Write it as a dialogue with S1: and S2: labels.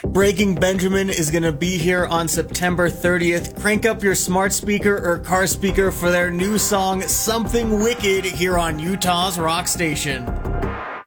S1: Breaking Benjamin is going to be here on September 30th. Crank up your smart speaker or car speaker for their new song, Something Wicked, here on Utah's Rock Station.